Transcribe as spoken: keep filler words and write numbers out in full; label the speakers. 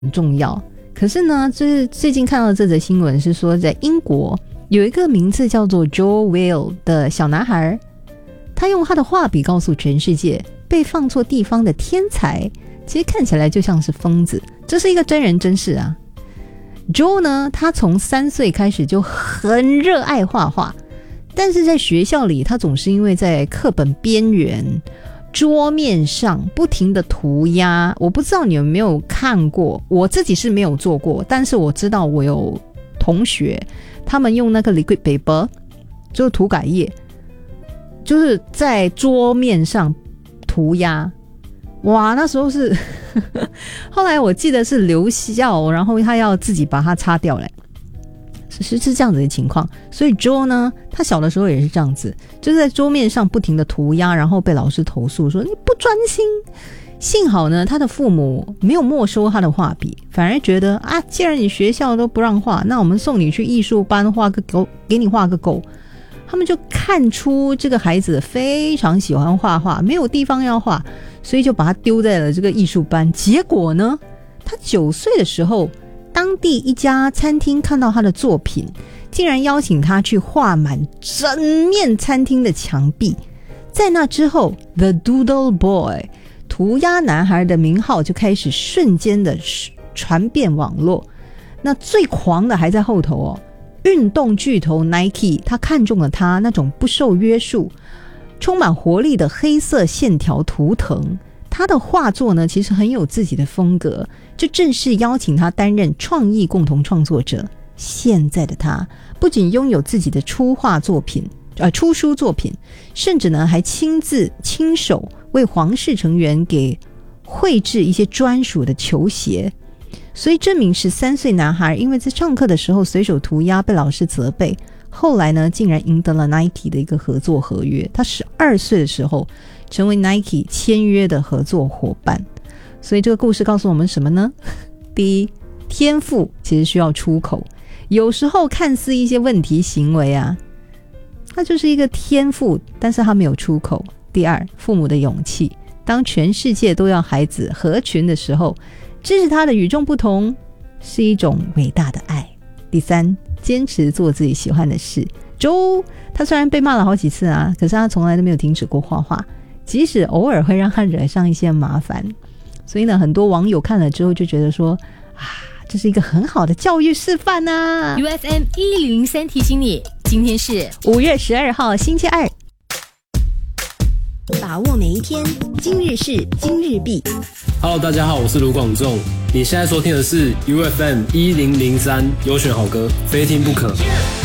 Speaker 1: 很重要。可是呢，就是最近看到这则新闻是说，在英国有一个名字叫做 Joe Will 的小男孩，他用他的画笔告诉全世界，被放错地方的天才其实看起来就像是疯子。这是一个真人真事啊。Joe 呢，他从三岁开始就很热爱画画，但是在学校里他总是因为在课本边缘桌面上不停的涂鸦。我不知道你有没有看过，我自己是没有做过，但是我知道我有同学他们用那个 liquid paper 就是涂改液，就是在桌面上涂鸦。哇，那时候是后来我记得是留校，然后他要自己把它擦掉嘞，是是这样子的情况。所以 Joe 呢，他小的时候也是这样子，就是在桌面上不停的涂鸦，然后被老师投诉说你不专心。幸好呢，他的父母没有没收他的画笔，反而觉得啊，既然你学校都不让画，那我们送你去艺术班画个狗，给你画个狗。他们就看出这个孩子非常喜欢画画，没有地方要画，所以就把他丢在了这个艺术班。结果呢，他九岁的时候，当地一家餐厅看到他的作品，竟然邀请他去画满整面餐厅的墙壁。在那之后 The Doodle Boy 涂鸦男孩的名号就开始瞬间的传遍网络。那最狂的还在后头哦，运动巨头 Nike 他看中了他那种不受约束充满活力的黑色线条图腾。他的画作呢其实很有自己的风格，就正式邀请他担任创意共同创作者。现在的他不仅拥有自己的出画作品呃，出书作品，甚至呢还亲自亲手为皇室成员给绘制一些专属的球鞋。所以这名十三岁男孩因为在上课的时候随手涂鸦被老师责备，后来呢竟然赢得了 Nike 的一个合作合约。他十二岁的时候成为 Nike 签约的合作伙伴。所以这个故事告诉我们什么呢？第一，天赋其实需要出口，有时候看似一些问题行为啊，它就是一个天赋，但是它没有出口。第二，父母的勇气，当全世界都要孩子合群的时候，支持他的与众不同是一种伟大的爱。第三，坚持做自己喜欢的事。周他虽然被骂了好几次啊，可是他从来都没有停止过画画，即使偶尔会让他惹上一些麻烦。所以呢，很多网友看了之后就觉得说啊，这是一个很好的教育示范啊。
Speaker 2: U F M 一零零三提醒你，今天是
Speaker 1: 五月十二号星期二，
Speaker 3: 把握每一天，今日事今日毕。
Speaker 4: Hello， 大家好，我是卢广仲。你现在收听的是 U F M 一零零三优选好歌，非听不可。